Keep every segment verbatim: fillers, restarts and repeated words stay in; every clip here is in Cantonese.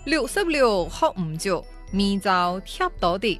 六十六學唔足，明朝貼到的。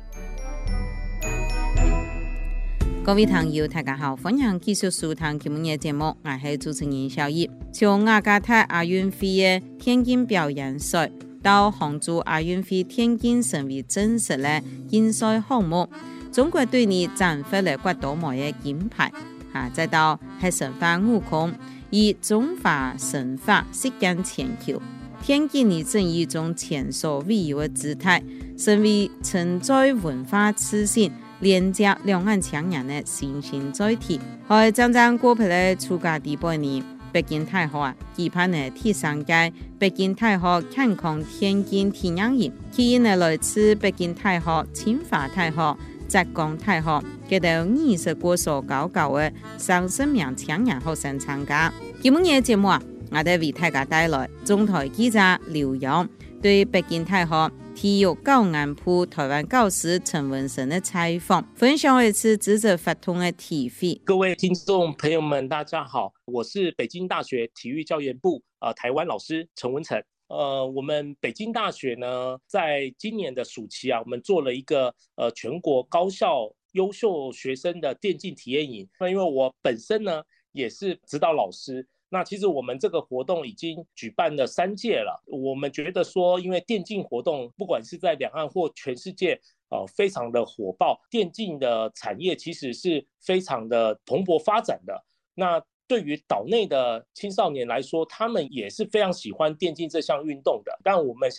各位朋友大家好，歡迎繼續收聽今日節目，我係主持人小葉。從雅加達亞運會嘅田徑表演賽到杭州亞運會田徑成為正式嘅競賽項目，中國隊呢斬獲了幾多枚嘅金牌，啊，再到係神花悟空，以中華神話席捲全球，田徑呢正以一種前所未有嘅姿態，成為承載文化自信連接兩岸強人的新興載體。喺將將過去的暑假第八年，北京大學啊舉辦的第三屆北京大學健康田徑體驗營，吸引了來自北京大學、清華大學、浙江大學嘅到二十個所高校的上十名強人學生參加。今日嘅節目啊，我哋為大家帶來中台記者劉洋對北京大學體育教研部台灣教師陳文成的採訪，分享一次記者發通的體會。 各位聽眾朋友們，大家好，我是北京大學體育教研部呃台灣老師陳文成。呃，我們北京大學呢，在今年的暑期啊，我們做了一個呃全國高校優秀學生的電競體驗營。那因為我本身呢也是指導老師。那其實我們這個活動已經舉辦了三屆了，我們覺得說，因為電競活動不管是在兩岸或全世界，呃，非常的火爆，電競的產業其實是非常的蓬勃發展的。那對於島內的青少年來說，他們也是非常喜歡電競這項運動的。但我們